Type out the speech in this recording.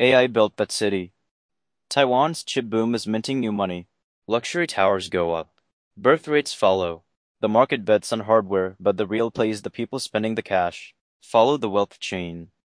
AI built Pet City. Taiwan's chip boom is minting new money. Luxury towers go up. Birth rates follow. The market bets on hardware, but the real play is the people spending the cash. Follow the wealth chain.